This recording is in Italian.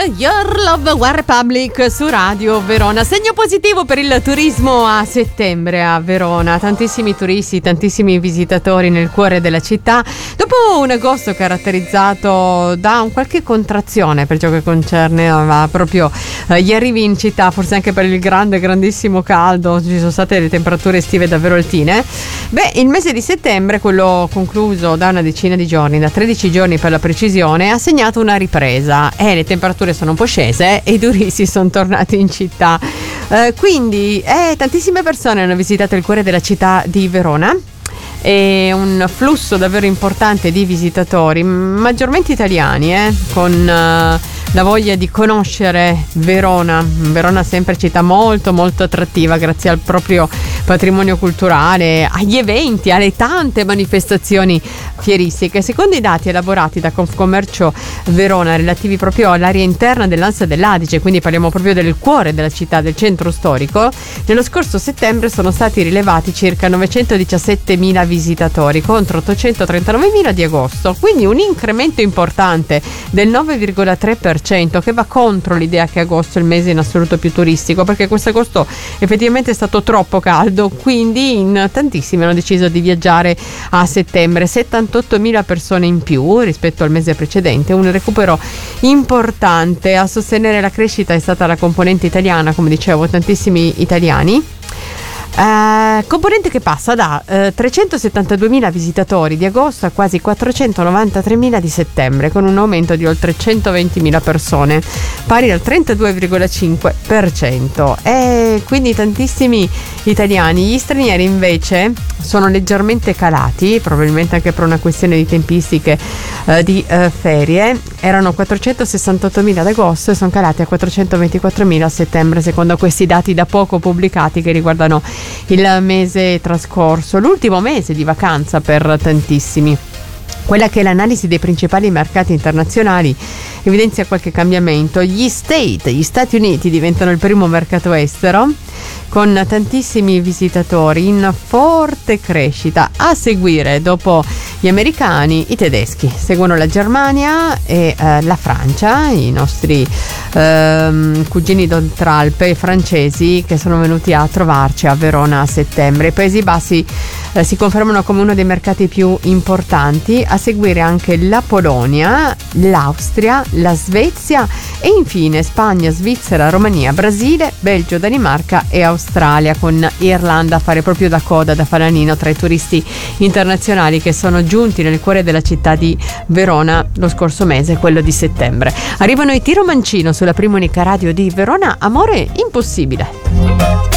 Your Love One Republic su Radio Verona. Segno positivo per il turismo a settembre a Verona. Tantissimi turisti, tantissimi visitatori nel cuore della città. Dopo un agosto caratterizzato da un qualche contrazione per ciò che concerne proprio gli arrivi in città, forse anche per il grandissimo caldo, ci sono state le temperature estive davvero altine. Il mese di settembre, quello concluso da una decina di giorni, da 13 giorni per la precisione, ha segnato una ripresa e le temperature sono un po' scese e i turisti sono tornati in città. Quindi tantissime persone hanno visitato il cuore della città di Verona. E un flusso davvero importante di visitatori, maggiormente italiani, con la voglia di conoscere Verona. Verona è sempre città molto attrattiva grazie al proprio patrimonio culturale, agli eventi, alle tante manifestazioni fieristiche. Secondo i dati elaborati da Confcommercio Verona relativi proprio all'area interna dell'Ansa dell'Adige, quindi parliamo proprio del cuore della città, del centro storico, nello scorso settembre sono stati rilevati circa 917.000 visitatori contro 839.000 di agosto, quindi un incremento importante del 9,3% che va contro l'idea che agosto è il mese in assoluto più turistico, perché questo agosto effettivamente è stato troppo caldo, quindi in tantissimi hanno deciso di viaggiare a settembre. 78.000 persone in più rispetto al mese precedente, un recupero importante. A sostenere la crescita è stata la componente italiana, come dicevo, tantissimi italiani. Componente che passa da 372.000 visitatori di agosto a quasi 493.000 di settembre, con un aumento di oltre 120.000 persone, pari al 32,5%. E quindi tantissimi italiani. Gli stranieri invece sono leggermente calati, probabilmente anche per una questione di tempistiche di ferie. Erano 468.000 ad agosto e sono calati a 424.000 a settembre, secondo questi dati da poco pubblicati che riguardano il mese trascorso, l'ultimo mese di vacanza per tantissimi. Quella che è l'analisi dei principali mercati internazionali evidenzia qualche cambiamento. Gli Stati Uniti diventano il primo mercato estero, con tantissimi visitatori in forte crescita. A seguire, dopo gli americani, i tedeschi. Seguono la Germania e la Francia, i nostri cugini d'Oltralpe francesi che sono venuti a trovarci a Verona a settembre. I Paesi Bassi si confermano come uno dei mercati più importanti, a seguire anche la Polonia, l'Austria, la Svezia e infine Spagna, Svizzera, Romania, Brasile, Belgio, Danimarca e Australia, con Irlanda a fare proprio da coda, da fanalino tra i turisti internazionali che sono giunti nel cuore della città di Verona lo scorso mese, quello di settembre. Arrivano i Tiro Mancino sulla prima unica radio di Verona, Amore impossibile.